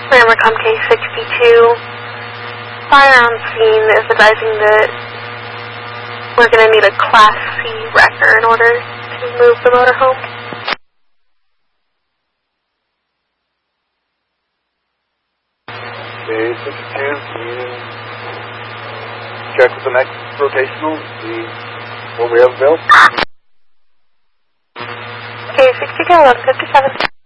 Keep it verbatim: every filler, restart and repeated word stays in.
Rammercom K sixty-two. Fire on scene is advising that we're going to need a Class C wrecker in order to move the motorhome. K sixty-two, can you check with the next rotational, see what we have built? K sixty-two, eleven fifty-seven.